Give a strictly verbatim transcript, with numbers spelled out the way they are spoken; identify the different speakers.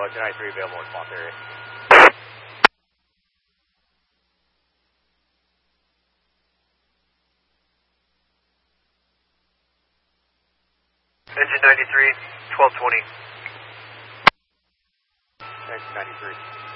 Speaker 1: uh, two ninety-three available in response area.
Speaker 2: Engine ninety-three, twelve twenty.
Speaker 1: Engine ninety-three.